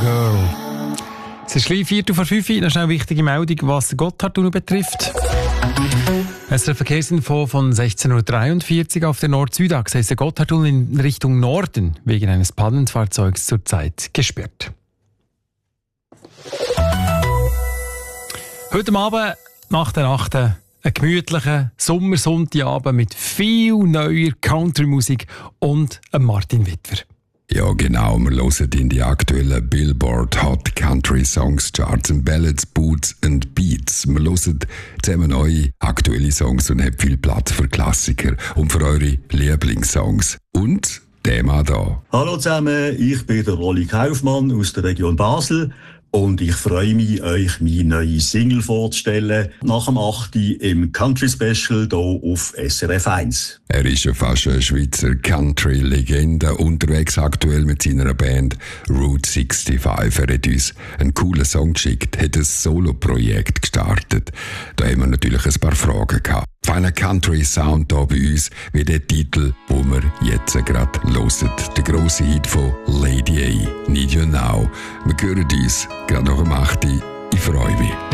Girl. Es ist gleich 4:04, noch schnell eine wichtige Meldung, was den Gotthardtunnel betrifft. Es ist eine Verkehrsinfo von 16:43 Uhr auf der Nord-Süd-Achse. Ist der Gotthardtunnel in Richtung Norden wegen eines Pannenfahrzeugs zurzeit gesperrt. Heute Abend, nach der Nacht, einen gemütlichen Sommersonntagabend mit viel neuer Country-Musik und Martin Wittwer. Ja, genau. Wir hören in die aktuellen Billboard Hot Country Songs Charts und Ballads, Boots and Beats. Wir hören zusammen neue aktuelle Songs und haben viel Platz für Klassiker und für eure Lieblingssongs. Und der Mann da. Hallo zusammen, ich bin der Rolli Kaufmann aus der Region Basel. Und ich freue mich, euch meine neue Single vorzustellen, nach dem 8. im Country Special hier auf SRF 1. Er ist ja fast eine Schweizer Country-Legende, unterwegs aktuell mit seiner Band Route 65. Er hat uns einen coolen Song geschickt, hat ein Solo-Projekt gestartet. Da haben wir natürlich ein paar Fragen gehabt. Feiner Country-Sound hier bei uns, wie der Titel, den wir jetzt gerade hören. Der grosse Hit von Lady A, Need You Now. Wir hören uns gerade nach dem 8. Ich freue mich.